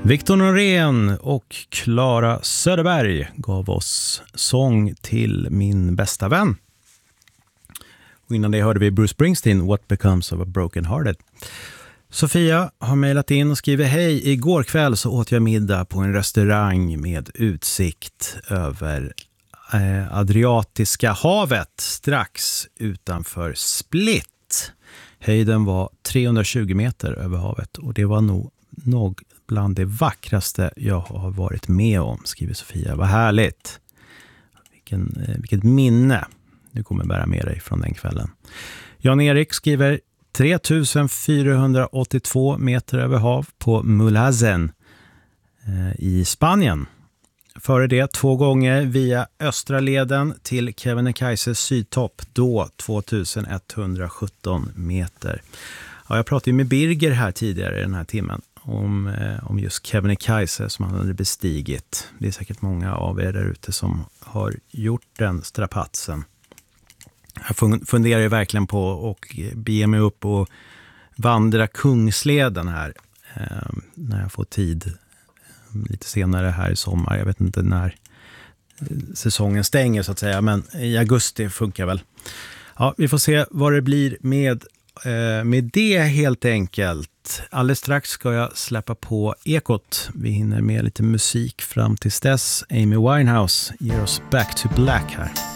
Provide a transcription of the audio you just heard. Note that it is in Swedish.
Viktor Norén och Klara Söderberg gav oss sång till min bästa vän. Och innan det hörde vi Bruce Springsteen, What Becomes of a Broken Hearted. Sofia har mejlat in och skriver: hej, igår kväll så åt jag middag på en restaurang med utsikt över Adriatiska havet strax utanför Split. Höjden var 320 meter över havet och det var nog bland det vackraste jag har varit med om, skriver Sofia. Vad härligt. Vilket minne du kommer bära med dig från den kvällen. Jan-Erik skriver 3482 meter över hav på Mulhazen i Spanien. Före det 2 gånger via Östra leden till Kebnekaises sydtopp, då 2117 meter. Ja, jag pratade ju med Birger här tidigare i den här timmen om just Kebnekaise som han hade bestigit. Det är säkert många av er där ute som har gjort den strapatsen. Jag funderar ju verkligen på att bege mig upp och vandra Kungsleden här när jag får tid lite senare här i sommar. Jag vet inte när säsongen stänger så att säga, men i augusti funkar väl. Ja, vi får se vad det blir med det helt enkelt. Alldeles strax ska jag släppa på Ekot. Vi hinner med lite musik fram tills dess. Amy Winehouse ger oss Back to Black här.